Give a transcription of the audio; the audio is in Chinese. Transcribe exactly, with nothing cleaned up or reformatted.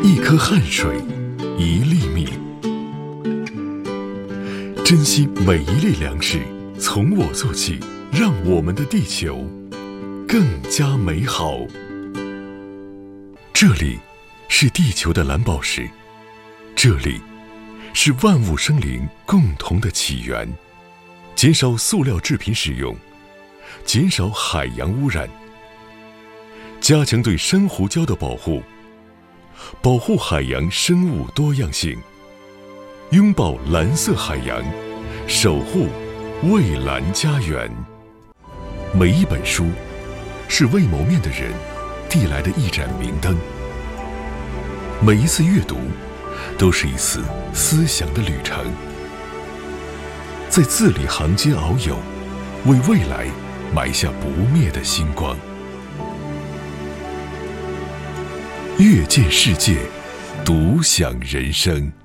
一颗汗水，一粒米，珍惜每一粒粮食，从我做起，让我们的地球更加美好。这里是地球的蓝宝石，这里是万物生灵共同的起源。减少塑料制品使用，减少海洋污染，加强对珊瑚礁的保护，保护海洋生物多样性，拥抱蓝色海洋，守护蔚蓝家园。每一本书是未谋面的人递来的一盏明灯，每一次阅读都是一次思想的旅程，在字里行间遨游，为未来埋下不灭的星光。阅见世界，独享人生。